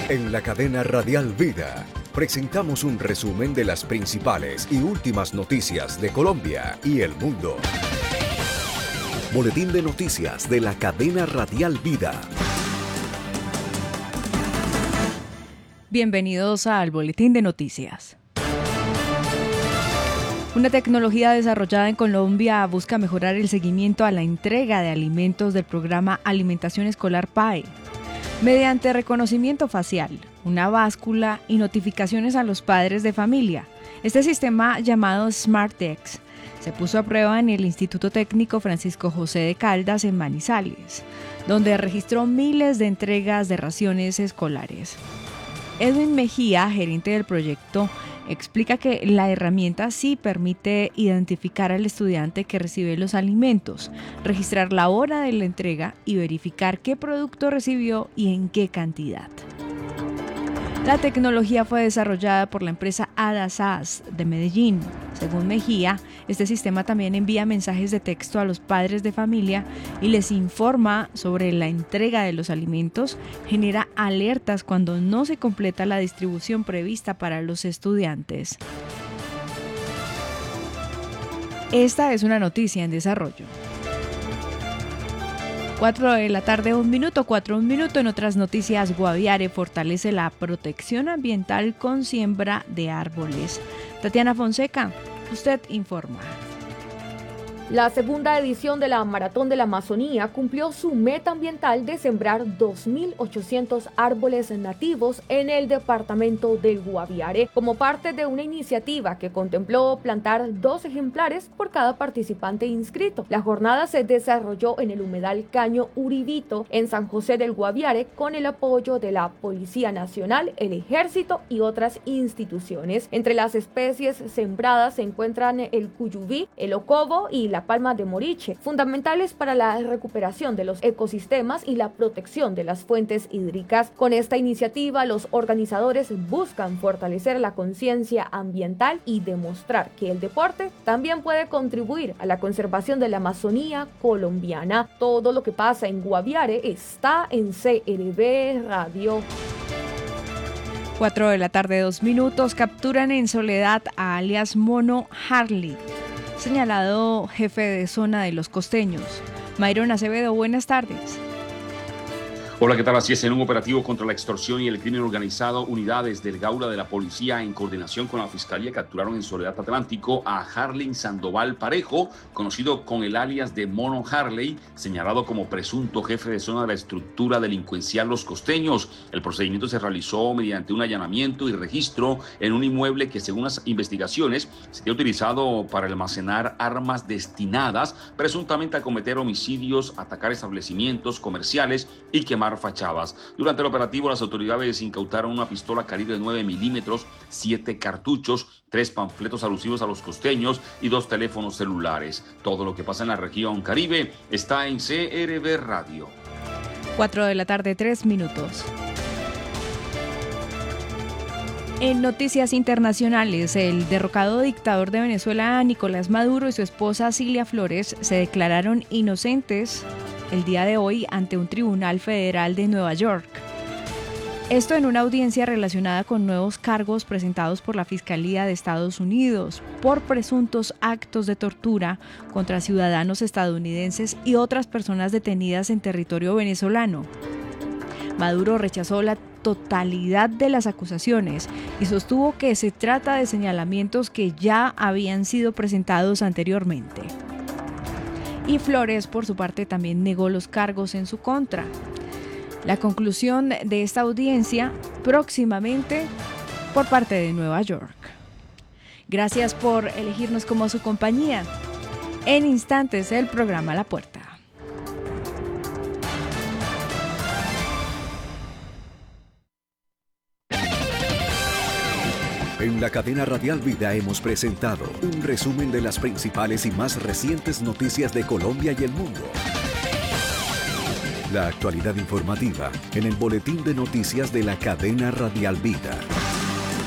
En la cadena Radial Vida presentamos un resumen de las principales y últimas noticias de Colombia y el mundo. Boletín de noticias de la cadena Radial Vida. Bienvenidos al Boletín de Noticias. Una tecnología desarrollada en Colombia busca mejorar el seguimiento a la entrega de alimentos del programa Alimentación Escolar PAE. Mediante reconocimiento facial, una báscula y notificaciones a los padres de familia. Este sistema, llamado SmartDex, se puso a prueba en el Instituto Técnico Francisco José de Caldas en Manizales, donde registró miles de entregas de raciones escolares. Edwin Mejía, gerente del proyecto, explica que la herramienta sí permite identificar al estudiante que recibe los alimentos, registrar la hora de la entrega y verificar qué producto recibió y en qué cantidad. La tecnología fue desarrollada por la empresa ADASAS de Medellín. Según Mejía, este sistema también envía mensajes de texto a los padres de familia y les informa sobre la entrega de los alimentos, genera alertas cuando no se completa la distribución prevista para los estudiantes. Esta es una noticia en desarrollo. 4 de la tarde, 1 minuto. En otras noticias, Guaviare fortalece la protección ambiental con siembra de árboles. Tatiana Fonseca, usted informa. La segunda edición de la Maratón de la Amazonía cumplió su meta ambiental de sembrar 2.800 árboles nativos en el departamento del Guaviare, como parte de una iniciativa que contempló plantar 2 ejemplares por cada participante inscrito. La jornada se desarrolló en el humedal Caño Uribito, en San José del Guaviare, con el apoyo de la Policía Nacional, el Ejército y otras instituciones. Entre las especies sembradas se encuentran el cuyubí, el ocobo y la palma de moriche, fundamentales para la recuperación de los ecosistemas y la protección de las fuentes hídricas. Con esta iniciativa, los organizadores buscan fortalecer la conciencia ambiental y demostrar que el deporte también puede contribuir a la conservación de la Amazonía colombiana. Todo lo que pasa en Guaviare está en CRB Radio. 4 de la tarde, 2 minutos. Capturan en Soledad a alias Mono Harley, señalado jefe de zona de Los Costeños. Mayron Acevedo, buenas tardes. Hola, ¿qué tal? Así es, en un operativo contra la extorsión y el crimen organizado, unidades del Gaula de la Policía, en coordinación con la Fiscalía, capturaron en Soledad Atlántico a Harley Sandoval Parejo, conocido con el alias de Mono Harley, señalado como presunto jefe de zona de la estructura delincuencial Los Costeños. El procedimiento se realizó mediante un allanamiento y registro en un inmueble que, según las investigaciones, sería utilizado para almacenar armas destinadas presuntamente a cometer homicidios, atacar establecimientos comerciales y quemar fachadas. Durante el operativo, las autoridades incautaron una pistola calibre 9 milímetros, 7 cartuchos, 3 panfletos alusivos a los costeños y 2 teléfonos celulares. Todo lo que pasa en la región Caribe está en CRB Radio. 4 de la tarde, 3 minutos. En noticias internacionales, el derrocado dictador de Venezuela, Nicolás Maduro, y su esposa Cilia Flores se declararon inocentes el día de hoy ante un tribunal federal de Nueva York. Esto en una audiencia relacionada con nuevos cargos presentados por la Fiscalía de Estados Unidos por presuntos actos de tortura contra ciudadanos estadounidenses y otras personas detenidas en territorio venezolano. Maduro rechazó la totalidad de las acusaciones y sostuvo que se trata de señalamientos que ya habían sido presentados anteriormente. Y Flores, por su parte, también negó los cargos en su contra. La conclusión de esta audiencia próximamente por parte de Nueva York. Gracias por elegirnos como su compañía. En instantes, el programa La Puerta. En la cadena Radial Vida hemos presentado un resumen de las principales y más recientes noticias de Colombia y el mundo. La actualidad informativa en el Boletín de Noticias de la cadena Radial Vida.